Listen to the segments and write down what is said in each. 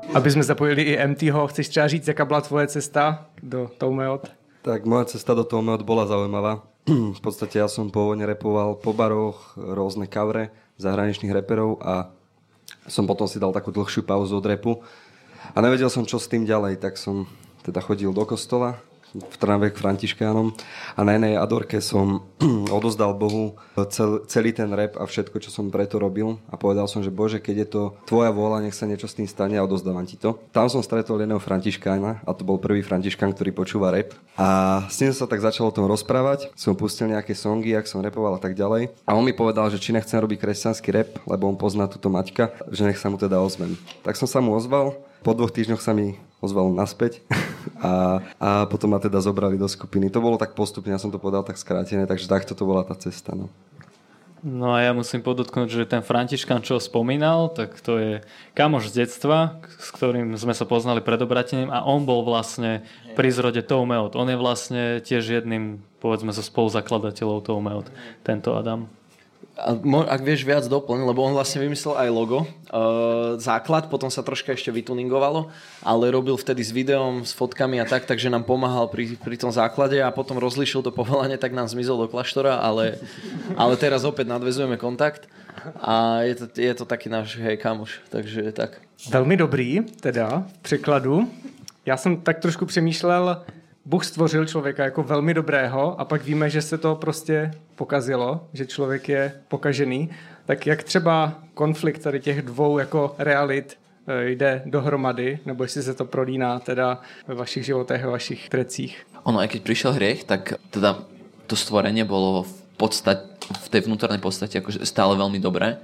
Aby sme zapojili i MTho, chceš třeba říct, jaká byla tvoje cesta do Toumeot? Tak moja cesta do Toumeot bola zaujímavá. V podstate ja som pôvodne repoval po baroch, rôzne kavre zahraničných reperov a som potom si dal takú dlhšiu pauzu od repu a nevedel som, čo s tým ďalej, tak som teda chodil do kostola v Trnave k Františkánom a na jednej adorke som odozdal Bohu celý ten rap a všetko, čo som preto robil a povedal som, že Bože, keď je to tvoja vôľa, nech sa niečo s tým stane a odozdávam ti to. Tam som stretol jedného Františkána a to bol prvý Františkán, ktorý počúva rap a s ním sa tak začalo o tom rozprávať, som pustil nejaké songy, jak som rapoval a tak ďalej a on mi povedal, že či nechcem robiť kresťanský rap, lebo on pozná túto Maťka, že nech sa mu teda ozvem. Tak som sa mu ozval. Po 2 týždňoch sa mi ozval naspäť a potom ma teda zobrali do skupiny. To bolo tak postupne, ja som to povedal tak skrátené, takže takto to bola tá cesta. No a ja musím podotknúť, že ten Františkán, čo spomínal, tak to je kamoš z detstva, s ktorým sme sa poznali pred obratením a on bol vlastne pri zrode Toumeot. On je vlastne tiež jedným, povedzme, zo spoluzakladateľov Toumeot, tento Adam. Ak vieš viac doplň, lebo on vlastne vymyslel aj logo, základ, potom sa troška ešte vytuningovalo, ale robil vtedy s videom, s fotkami a tak, takže nám pomáhal pri tom základe a potom rozlišil to povolanie, tak nám zmizol do kláštora, ale teraz opäť nadväzujeme kontakt a je to taký náš kamoš, takže tak. Velmi dobrý, teda, v překladu. Já jsem tak trošku přemýšlel, Bůh stvořil člověka jako velmi dobrého a pak víme, že se to prostě pokazilo, že člověk je pokažený. Tak jak třeba konflikt tady těch dvou jako realit jde dohromady, nebo jestli se to prolíná teda ve vašich životech, ve vašich precích? Ono, aj keď prišiel hriech, tak teda to stvorenie bolo v tej vnútornej podstate akože stále veľmi dobré.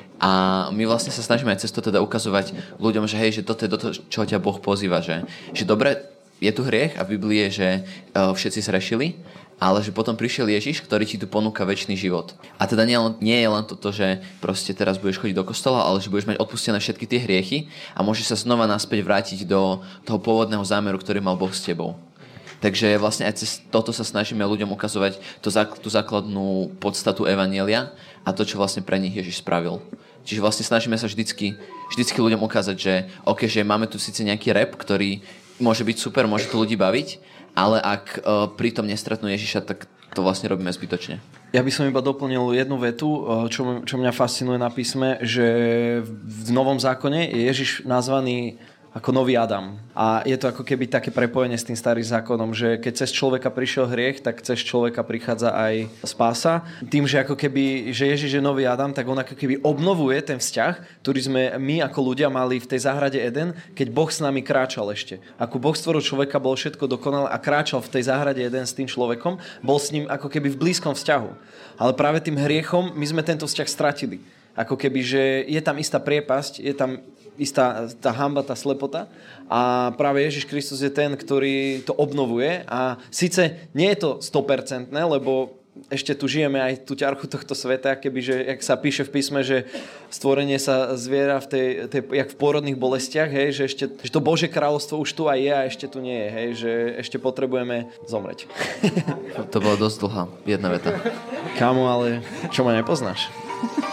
A my vlastne sa snažíme aj cez to teda ukazovať ľuďom, že hej, že toto je to, čo ťa Boh pozýva, že dobre, je tu hriech a v Biblii je, že všetci zrešili, ale že potom prišiel Ježiš, ktorý ti tu ponúka večný život. A teda nie je len toto, že proste teraz budeš chodiť do kostola, ale že budeš mať odpustené všetky tie hriechy a môžeš sa znova naspäť vrátiť do toho pôvodného zámeru, ktorý mal Boh s tebou. Takže vlastne aj cez toto sa snažíme ľuďom ukazovať tú základnú podstatu evanjelia a to, čo vlastne pre nich Ježiš spravil. Čiže vlastne snažíme sa vždycky ľuďom ukázať, že OK, že máme tu síce nejaký rap, ktorý môže byť super, môže to ľudí baviť, ale ak pritom nestretnú Ježiša, tak to vlastne robíme zbytočne. Ja by som iba doplnil jednu vetu, čo mňa fascinuje na písme, že v Novom zákone je Ježiš nazvaný ako nový Adam. A je to ako keby také prepojenie s tým starým zákonom, že keď cez človeka prišiel hriech, tak cez človeka prichádza aj spása. Tým, že ako keby, že Ježiš je nový Adam, tak on ako keby obnovuje ten vzťah, ktorý sme my ako ľudia mali v tej záhrade Eden, keď Boh s nami kráčal ešte. Ako Boh stvoril človeka, bolo všetko dokonalé a kráčal v tej záhrade Eden s tým človekom, bol s ním ako keby v blízkom vzťahu. Ale práve tým hriechom my sme tento vzťah stratili. Ako keby, že je tam istá priepasť, je tam istá tá hanba, tá slepota a práve Ježiš Kristus je ten, ktorý to obnovuje a síce nie je to 100%, lebo ešte tu žijeme aj tú ťarchu tohto sveta, kebyže, jak sa píše v písme, že stvorenie sa zviera jak v pôrodných bolestiach, hej, že to Božie kráľovstvo už tu aj je a ešte tu nie je, hej, že ešte potrebujeme zomreť. To bolo dosť dlhá jedna veta. Kámo, ale čo ma nepoznáš?